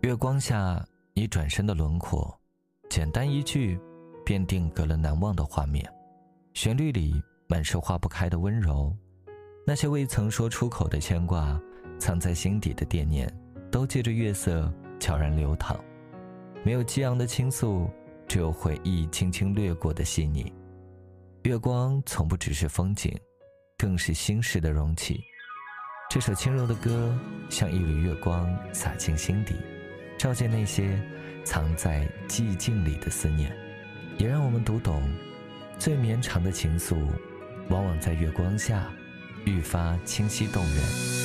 月光下你转身的轮廓，简单一句便定格了难忘的画面。旋律里满是化不开的温柔，那些未曾说出口的牵挂，藏在心底的惦念，都借着月色悄然流淌。没有激昂的倾诉，只有回忆轻轻掠过的细腻。月光从不只是风景，更是心事的容器。这首轻柔的歌像一缕月光洒进心底，照见那些藏在寂静里的思念，也让我们读懂最绵长的情愫往往在月光下愈发清晰动人。